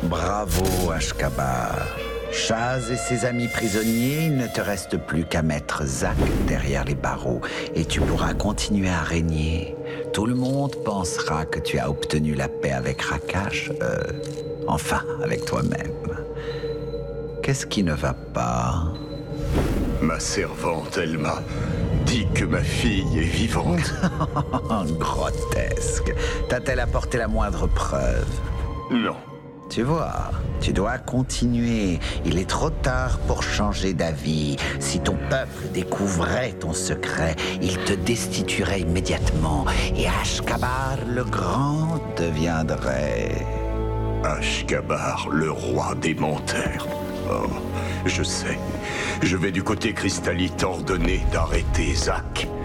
Bravo, Ashkabar. Chaz et ses amis prisonniers, il ne te reste plus qu'à mettre Zak derrière les barreaux et tu pourras continuer à régner. Tout le monde pensera que tu as obtenu la paix avec Rakash, enfin, avec toi-même. Qu'est-ce qui ne va pas? Ma servante, elle m'a dit que ma fille est vivante. Grotesque. T'a-t-elle apporté la moindre preuve? Non. Tu vois, tu dois continuer. Il est trop tard pour changer d'avis. Si ton peuple découvrait ton secret, il te destituerait immédiatement. Et Ashkabar le Grand deviendrait... Ashkabar, le roi des menteurs. Oh, je sais. Je vais du côté cristalline ordonner d'arrêter Zak.